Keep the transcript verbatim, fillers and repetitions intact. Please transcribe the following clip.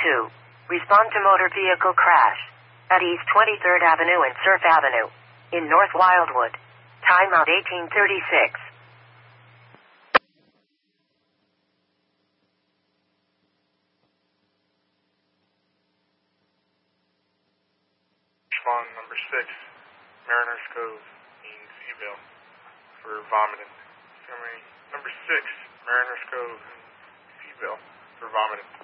two. Respond to motor vehicle crash at East twenty-third Avenue and Surf Avenue in North Wildwood. Timeout eighteen thirty-six. Respond number six, Mariners Cove in Seaville for vomiting. Excuse me, number six, Mariners Cove in Seaville for vomiting.